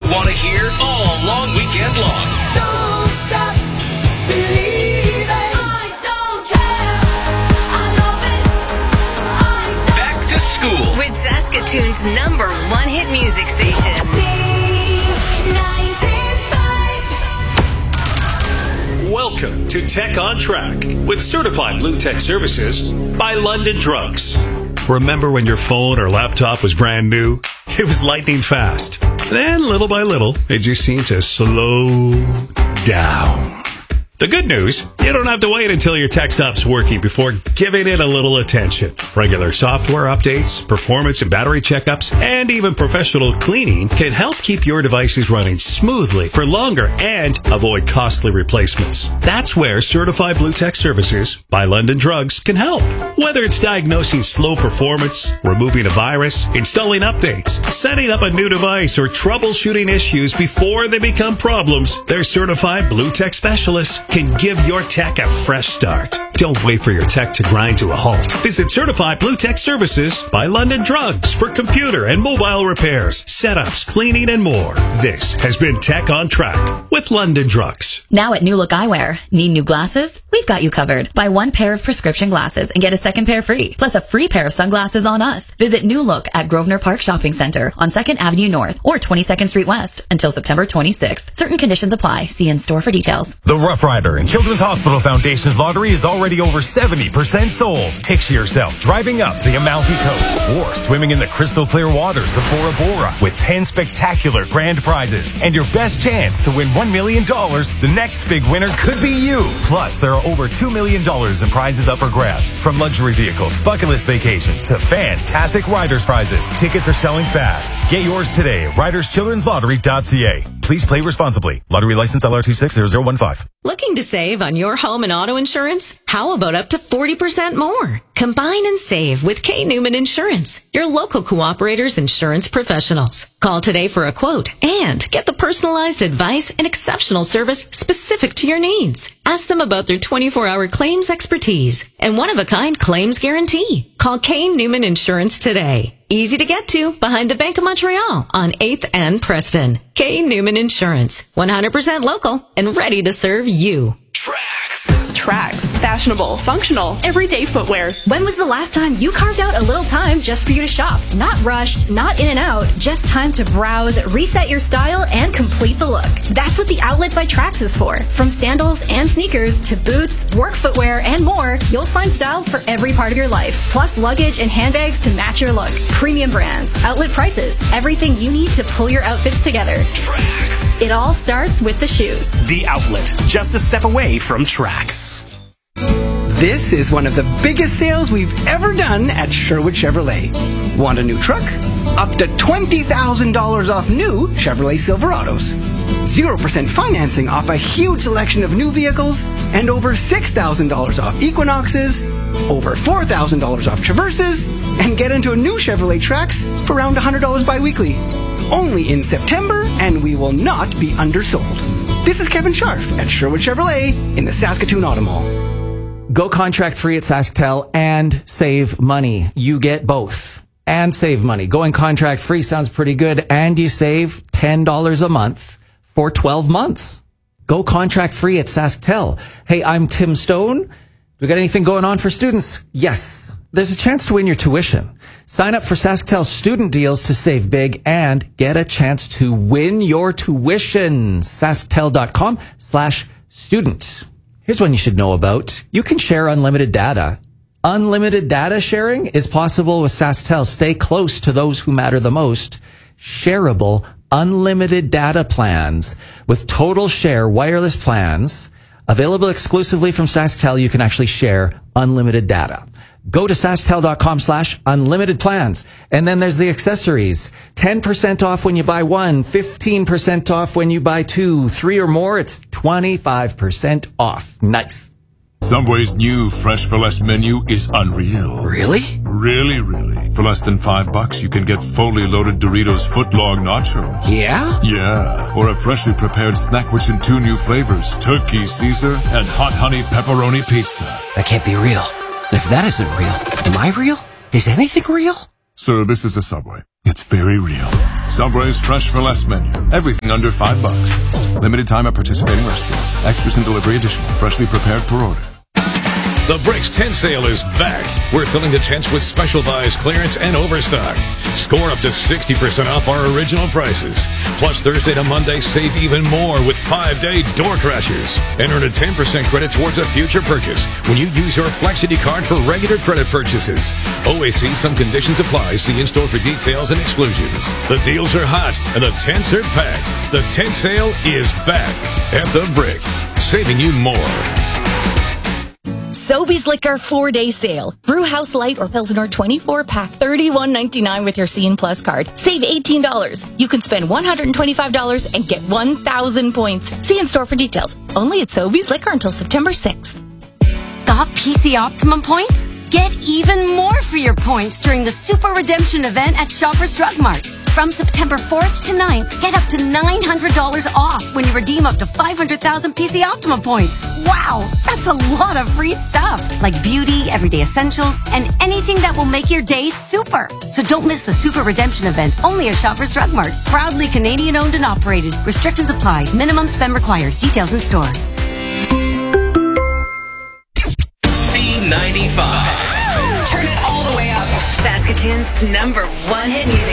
want to hear all long weekend long. Don't stop believing. I don't care. I love it. Back to school. With Saskatoon's #1 hit music station. Welcome to Tech on Track with certified Blue Tech Services by London Drugs. Remember when your phone or laptop was brand new? It was lightning fast. Then, little by little, it just seemed to slow down. The good news, you don't have to wait until your tech stops working before giving it a little attention. Regular software updates, performance and battery checkups, and even professional cleaning can help keep your devices running smoothly for longer and avoid costly replacements. That's where Certified Blue Tech Services by London Drugs can help. Whether it's diagnosing slow performance, removing a virus, installing updates, setting up a new device, or troubleshooting issues before they become problems, their certified Blue Tech specialists can give your tech a fresh start. Don't wait for your tech to grind to a halt. Visit Certified Blue Tech Services by London Drugs for computer and mobile repairs, setups, cleaning, and more. This has been Tech on Track with London Drugs. Now at New Look Eyewear. Need new glasses? We've got you covered. Buy 1 pair of prescription glasses and get a second pair free, plus a free pair of sunglasses on us. Visit New Look at Grosvenor Park Shopping Center on 2nd Avenue North or 22nd Street West until September 26th. Certain conditions apply. See in-store for details. The Rough Rider and Children's Hospital Foundation's lottery is already over 70% sold. Picture yourself driving up the Amalfi Coast or swimming in the crystal clear waters of Bora Bora with 10 spectacular grand prizes and your best chance to win $1 million. The next big winner could be you. Plus, there are over $2 million in prizes up for grabs, from luxury vehicles, bucket list vacations, to fantastic riders prizes. Tickets are selling fast. Get yours today at riderschildrenslottery.ca. Please play responsibly. Lottery license LR260015. Looking to save on your home and auto insurance? How about up to 40% more? Combine and save with K. Newman Insurance, your local cooperator's insurance professionals. Call today for a quote and get the personalized advice and exceptional service specific to your needs. Ask them about their 24-hour claims expertise and one-of-a-kind claims guarantee. Call K. Newman Insurance today. Easy to get to behind the Bank of Montreal on 8th and Preston. K. Newman Insurance, 100% local and ready to serve you. Tracks. Fashionable, functional, everyday footwear. When was the last time you carved out a little time just for you to shop? Not rushed, not in and out, just time to browse, reset your style, and complete the look. That's what the Outlet by Tracks is for. From sandals and sneakers to boots, work footwear, and more, you'll find styles for every part of your life. Plus luggage and handbags to match your look. Premium brands, outlet prices, everything you need to pull your outfits together. Tracks. It all starts with the shoes. The Outlet, just a step away from Tracks. This is one of the biggest sales we've ever done at Sherwood Chevrolet. Want a new truck? Up to $20,000 off new Chevrolet Silverados. 0% financing off a huge selection of new vehicles, and over $6,000 off Equinoxes, over $4,000 off Traverses, and get into a new Chevrolet Trax for around $100 bi-weekly. Only in September, and we will not be undersold. This is Kevin Scharf at Sherwood Chevrolet in the Saskatoon Auto Mall. Go contract free at SaskTel and save money. You get both. And save money. Going contract free sounds pretty good. And you save $10 a month for 12 months. Go contract free at SaskTel. Hey, I'm Tim Stone. Do we got anything going on for students? Yes. There's a chance to win your tuition. Sign up for SaskTel student deals to save big and get a chance to win your tuition. SaskTel.com/student. Here's one you should know about. You can share unlimited data. Unlimited data sharing is possible with SaskTel. Stay close to those who matter the most. Shareable, unlimited data plans with total share wireless plans available exclusively from SaskTel. You can actually share unlimited data. Go to SaskTel.com/unlimited plans. And then there's the accessories. 10% off when you buy one, 15% off when you buy two, 3 or more. It's 25% off. Nice. Subway's new Fresh for Less menu is unreal. Really? Really, really. For less than $5, you can get fully loaded Doritos footlong nachos. Yeah? Yeah. Or a freshly prepared snack which in 2 new flavors, Turkey Caesar and Hot Honey Pepperoni Pizza. That can't be real. And if that isn't real, am I real? Is anything real? Sir, this is a Subway. It's very real. Subway's Fresh for Less menu. Everything under $5. Limited time at participating restaurants. Extras and delivery additional. Freshly prepared per order. The Bricks tent sale is back. We're filling the tents with special buys, clearance, and overstock. Score up to 60% off our original prices. Plus, Thursday to Monday, save even more with 5-day door crashers. And earn a 10% credit towards a future purchase when you use your Flexity card for regular credit purchases. Always see some conditions apply. See in-store for details and exclusions. The deals are hot and the tents are packed. The tent sale is back at the Brick, saving you more. Sobeys Liquor 4-day sale. Brew House Light or Pilsner 24-pack, $31.99 with your Scene Plus card. Save $18. You can spend $125 and get 1,000 points. See in store for details. Only at Sobeys Liquor until September 6th. Got PC Optimum points? Get even more for your points during the Super Redemption event at Shoppers Drug Mart. From September 4th to 9th, get up to $900 off when you redeem up to 500,000 PC Optimum points. Wow, that's a lot of free stuff, like beauty, everyday essentials, and anything that will make your day super. So don't miss the Super Redemption event, only at Shoppers Drug Mart. Proudly Canadian owned and operated. Restrictions apply. Minimum spend required. Details in store. C95. Turn it all the way up. Saskatoon's #1 hit music